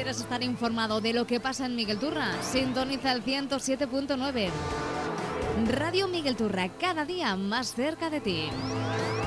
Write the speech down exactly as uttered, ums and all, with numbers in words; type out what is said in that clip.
quieres estar informado de lo que pasa en Miguel Turra, sintoniza el ciento siete punto nueve. Radio Miguel Turra, cada día más cerca de ti.